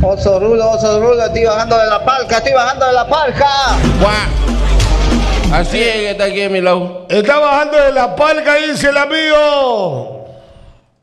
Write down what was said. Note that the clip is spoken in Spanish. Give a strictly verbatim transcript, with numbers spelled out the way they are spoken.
Oso rulo, oso rulo, estoy bajando de la palca, estoy bajando de la palca. Guau. Así es que está aquí a mi lado. Está bajando de la palca, dice el amigo.